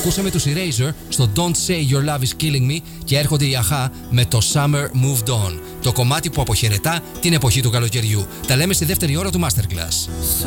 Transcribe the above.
Ακούσαμε τους Erasure στο Don't Say Your Love Is Killing Me και έρχονται οι Αχά με το Summer Moved On, το κομμάτι που αποχαιρετά την εποχή του καλοκαιριού. Τα λέμε στη δεύτερη ώρα του Masterclass.